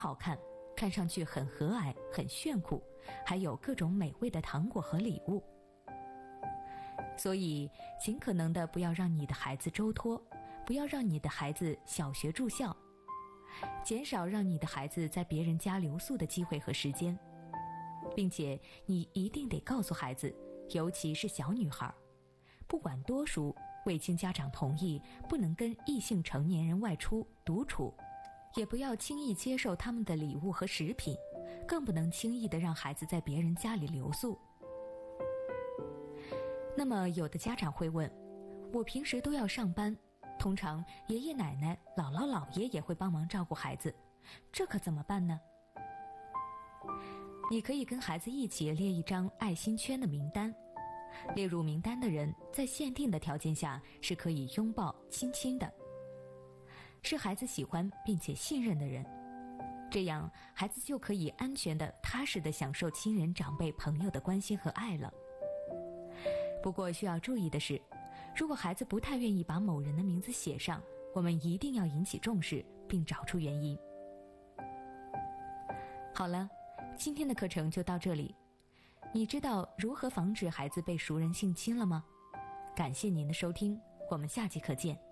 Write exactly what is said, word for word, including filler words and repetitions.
好看，看上去很和蔼很炫酷，还有各种美味的糖果和礼物。所以尽可能的不要让你的孩子周托，不要让你的孩子小学住校，减少让你的孩子在别人家留宿的机会和时间。并且你一定得告诉孩子，尤其是小女孩，不管多熟，未经家长同意，不能跟异性成年人外出独处，也不要轻易接受他们的礼物和食品，更不能轻易地让孩子在别人家里留宿。那么有的家长会问，我平时都要上班，通常爷爷奶奶、姥姥姥爷也会帮忙照顾孩子，这可怎么办呢？你可以跟孩子一起列一张爱心圈的名单，列入名单的人在限定的条件下是可以拥抱亲亲的，是孩子喜欢并且信任的人，这样孩子就可以安全的踏实的享受亲人长辈朋友的关心和爱了。不过需要注意的是，如果孩子不太愿意把某人的名字写上，我们一定要引起重视并找出原因。好了，今天的课程就到这里。你知道如何防止孩子被熟人性侵了吗？感谢您的收听，我们下期课见。